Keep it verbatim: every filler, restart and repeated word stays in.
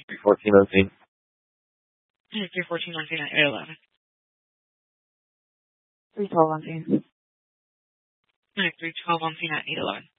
three fourteen unseen. three fourteen unseen at eight eleven. three twelve unseen. three twelve unseen at eight eleven.